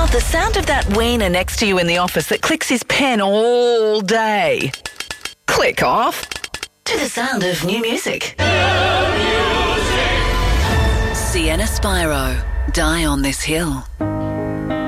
The sound of that wiener next to you in the office that clicks his pen all day. Click off. To the sound of new music. Sienna Spyro, Die on This Hill.